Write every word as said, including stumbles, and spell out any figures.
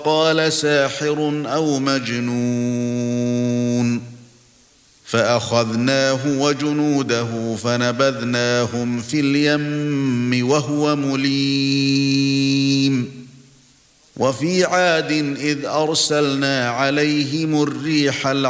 قال ساحر أو مجنون فأخذناه وجنوده فنبذناهم في اليم وهو مليم وفي عاد إذ أرسلنا عليهم الريح